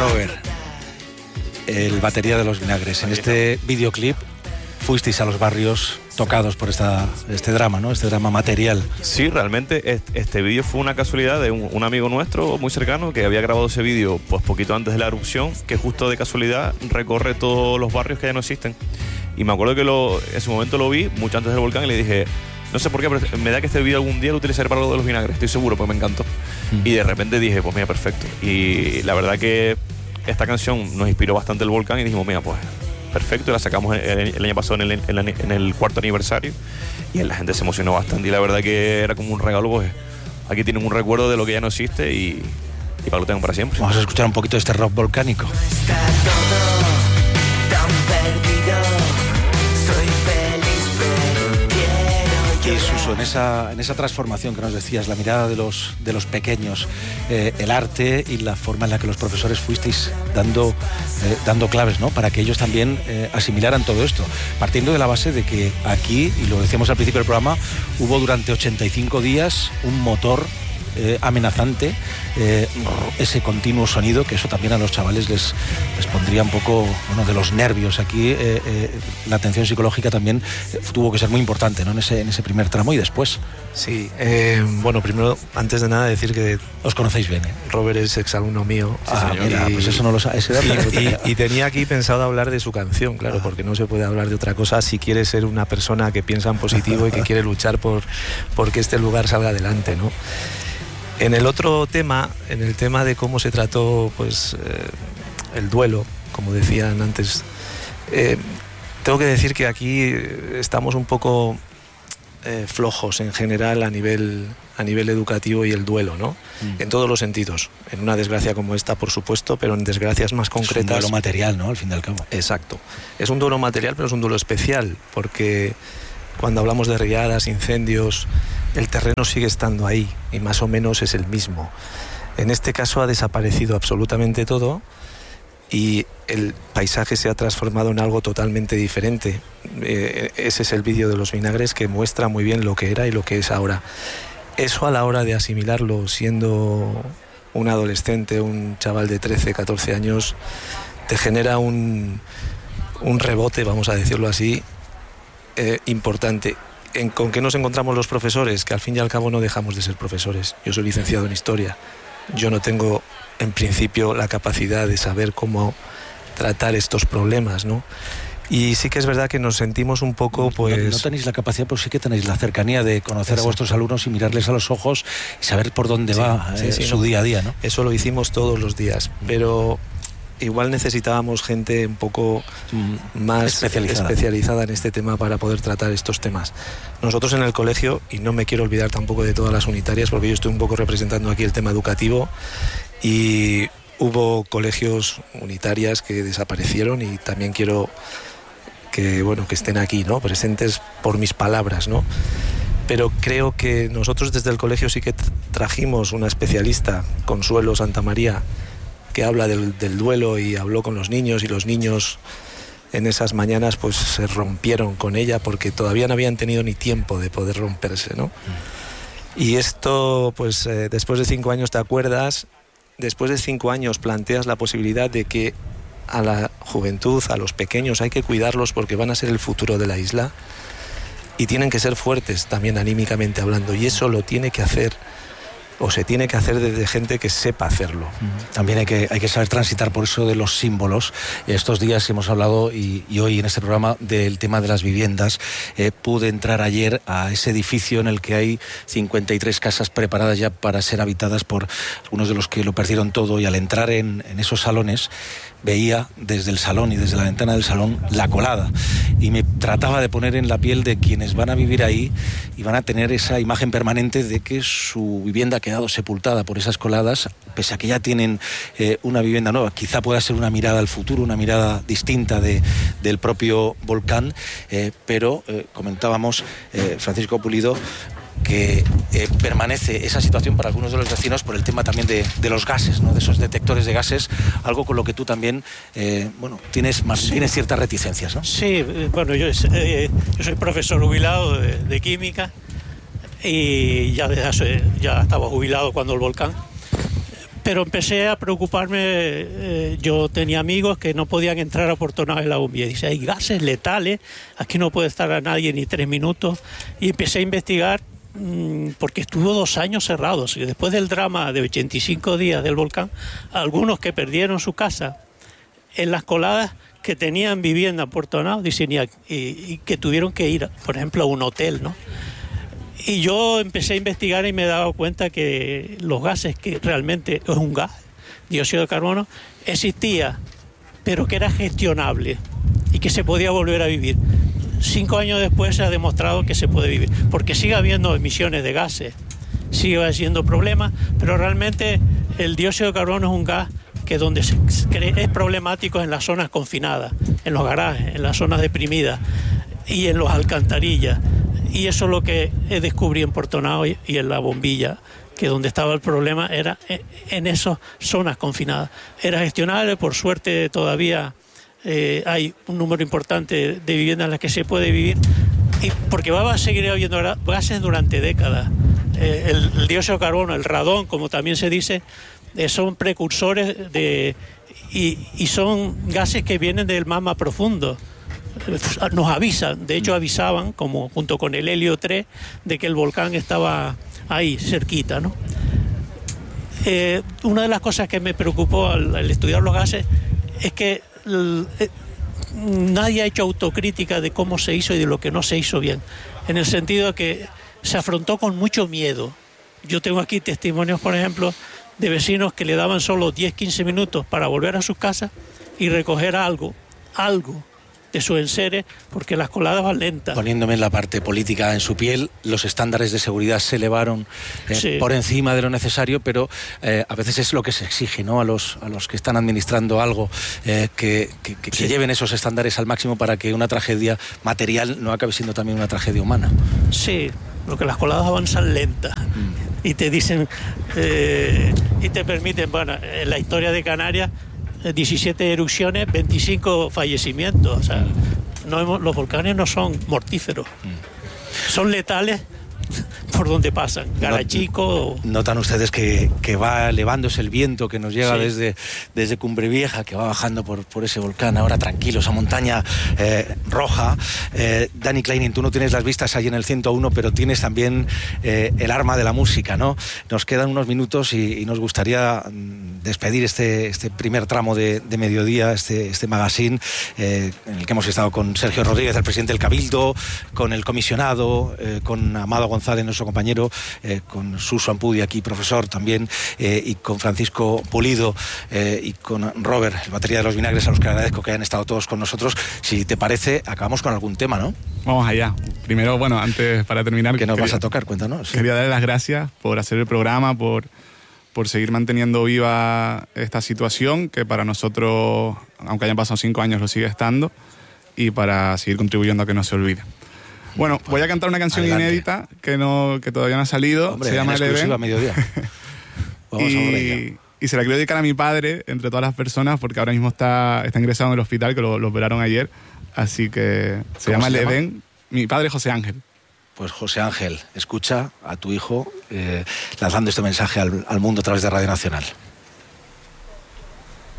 Robert, el batería de Los Vinagres. En este videoclip fuisteis a los barrios tocados por este drama, ¿no? Este drama material. Sí, realmente este vídeo fue una casualidad de un amigo nuestro muy cercano que había grabado ese vídeo pues poquito antes de la erupción, que justo de casualidad recorre todos los barrios que ya no existen. Y me acuerdo que en ese momento lo vi mucho antes del volcán y le dije, no sé por qué, pero me da que este vídeo algún día lo utilizaré para lo de Los Vinagres, estoy seguro, porque me encantó. Y de repente dije, pues mira, perfecto. Y la verdad que esta canción nos inspiró bastante el volcán y dijimos, mira, pues perfecto, y la sacamos el año pasado en el 4º aniversario y la gente se emocionó bastante y la verdad que era como un regalo, pues aquí tienen un recuerdo de lo que ya no existe y para lo tengo para siempre. Vamos a escuchar un poquito de este rock volcánico. Está todo tan perdido, soy feliz pero quiero Y Suso, en esa transformación que nos decías, la mirada de los pequeños, el arte y la forma en la que los profesores fuisteis dando claves, ¿no? Para que ellos también asimilaran todo esto, partiendo de la base de que aquí, y lo decíamos al principio del programa, hubo durante 85 días un motor amenazante, ese continuo sonido, que eso también a los chavales les pondría un poco, bueno, de los nervios. Aquí la atención psicológica también tuvo que ser muy importante, ¿no? En ese primer tramo y después. Sí, bueno, primero, antes de nada, decir que os conocéis bien, ¿eh? Robert es exalumno mío. Mira, pues eso no lo sabe. Y tenía aquí pensado hablar de su canción, claro, porque no se puede hablar de otra cosa si quiere ser una persona que piensa en positivo y que quiere luchar por que este lugar salga adelante, ¿no? En el otro tema, en el tema de cómo se trató pues el duelo, como decían antes, tengo que decir que aquí estamos un poco flojos en general a nivel educativo y el duelo, ¿no? En todos los sentidos. En una desgracia como esta, por supuesto, pero en desgracias más concretas. Es un duelo material, ¿no? Al fin y al cabo. Exacto. Es un duelo material, pero es un duelo especial, porque cuando hablamos de riadas, incendios, el terreno sigue estando ahí y más o menos es el mismo. En este caso ha desaparecido absolutamente todo y el paisaje se ha transformado en algo totalmente diferente. Ese es el vídeo de Los Vinagres que muestra muy bien lo que era y lo que es ahora. Eso a la hora de asimilarlo, siendo un adolescente, un chaval de 13, 14 años, te genera un rebote, vamos a decirlo así, importante. ¿Con qué nos encontramos los profesores? Que al fin y al cabo no dejamos de ser profesores. Yo soy licenciado en Historia. Yo no tengo, en principio, la capacidad de saber cómo tratar estos problemas, ¿no? Y sí que es verdad que nos sentimos un poco, pues... No tenéis la capacidad, pero sí que tenéis la cercanía de conocer a vuestros alumnos y mirarles a los ojos y saber por dónde va su día a día, ¿no? Eso lo hicimos todos los días, pero igual necesitábamos gente un poco más especializada en este tema para poder tratar estos temas. Nosotros en el colegio, y no me quiero olvidar tampoco de todas las unitarias, porque yo estoy un poco representando aquí el tema educativo, y hubo colegios unitarias que desaparecieron y también quiero que estén aquí, ¿no? Presentes por mis palabras, ¿no? Pero creo que nosotros desde el colegio sí que trajimos una especialista, Consuelo Santamaría, que habla del duelo y habló con los niños, y los niños en esas mañanas pues se rompieron con ella porque todavía no habían tenido ni tiempo de poder romperse, ¿no? Y esto, pues después de 5 años te acuerdas, después de 5 años planteas la posibilidad de que a la juventud, a los pequeños, hay que cuidarlos porque van a ser el futuro de la isla y tienen que ser fuertes también anímicamente hablando, y eso lo tiene que hacer, o se tiene que hacer desde gente que sepa hacerlo. También hay que saber transitar por eso de los símbolos. Estos días hemos hablado y hoy en este programa del tema de las viviendas. Pude entrar ayer a ese edificio en el que hay 53 casas preparadas ya para ser habitadas por algunos de los que lo perdieron todo, y al entrar en esos salones veía desde el salón y desde la ventana del salón la colada, y me trataba de poner en la piel de quienes van a vivir ahí y van a tener esa imagen permanente de que su vivienda ha quedado sepultada por esas coladas, pese a que ya tienen una vivienda nueva. Quizá pueda ser una mirada al futuro, una mirada distinta del propio volcán, pero comentábamos, Francisco Pulido, que permanece esa situación para algunos de los vecinos por el tema también de los gases, ¿no? De esos detectores de gases, algo con lo que tú también tienes ciertas reticencias, ¿no? Sí, bueno, yo soy profesor jubilado de química y ya estaba jubilado cuando el volcán, Pero empecé a preocuparme, yo tenía amigos que no podían entrar a Portonao en la bombilla. Dice, hay gases letales, aquí no puede estar a nadie ni 3 minutos. Y empecé a investigar, porque estuvo 2 años cerrados. Y después del drama de 85 días del volcán, algunos que perdieron su casa en las coladas, que tenían vivienda en Portonao, dicen, y que tuvieron que ir, por ejemplo, a un hotel, ¿no? Y yo empecé a investigar y me he dado cuenta que los gases, que realmente es un gas, dióxido de carbono, existía, pero que era gestionable y que se podía volver a vivir. 5 años después se ha demostrado que se puede vivir, porque sigue habiendo emisiones de gases, sigue habiendo problemas, pero realmente el dióxido de carbono es un gas que donde es problemático en las zonas confinadas, en los garajes, en las zonas deprimidas y en los alcantarillas. Y eso es lo que descubrí en Portonao y en la bombilla, que donde estaba el problema era en esas zonas confinadas. Era gestionable, por suerte todavía hay un número importante de viviendas en las que se puede vivir, y porque va a seguir habiendo gases durante décadas. El dióxido de carbono, el radón, como también se dice, son precursores y son gases que vienen del magma profundo. Nos avisan, de hecho avisaban, como junto con el helio 3, de que el volcán estaba ahí, cerquita, ¿no? Una de las cosas que me preocupó al estudiar los gases es que nadie ha hecho autocrítica de cómo se hizo y de lo que no se hizo bien, en el sentido que se afrontó con mucho miedo. Yo tengo aquí testimonios, por ejemplo, de vecinos que le daban solo 10-15 minutos para volver a sus casas y recoger algo de sus enseres, porque las coladas van lentas. Poniéndome en la parte política en su piel, los estándares de seguridad se elevaron por encima de lo necesario, pero a veces es lo que se exige, ¿no? A los que están administrando algo, que lleven esos estándares al máximo para que una tragedia material no acabe siendo también una tragedia humana. Sí, porque las coladas avanzan lentas. Y te dicen, y te permiten, bueno, en la historia de Canarias, 17 erupciones, 25 fallecimientos. O sea, los volcanes no son mortíferos, son letales por donde pasan. Garachico. Notan ustedes que va elevándose el viento que nos llega desde Cumbre Vieja, que va bajando por ese volcán, ahora tranquilo, esa montaña roja. Dani Kleining, tú no tienes las vistas ahí en el 101, pero tienes también el arma de la música, ¿no? Nos quedan unos minutos y nos gustaría despedir este primer tramo de mediodía, este magazine, en el que hemos estado con Sergio Rodríguez, el presidente del Cabildo, con el comisionado, con Amado González, nuestro compañero, con Suso Ampudi, aquí profesor también, y con Francisco Pulido, y con Robert, el batería de los Vinagres, a los que agradezco que hayan estado todos con nosotros. Si te parece, acabamos con algún tema, ¿no? Vamos allá. Primero, bueno, antes, para terminar... ¿Qué nos vas a tocar? Cuéntanos. Quería darle las gracias por hacer el programa, por seguir manteniendo viva esta situación, que para nosotros, aunque hayan pasado 5 años, lo sigue estando, y para seguir contribuyendo a que no se olvide. Bueno, voy a cantar una canción inédita que todavía no ha salido. Hombre, se llama El Edén. A mediodía. Y se la quiero dedicar a mi padre, entre todas las personas, porque ahora mismo está ingresado en el hospital, que lo operaron ayer. Así que se llama El Edén. Mi padre, José Ángel. Pues José Ángel, escucha a tu hijo lanzando este mensaje al mundo a través de Radio Nacional.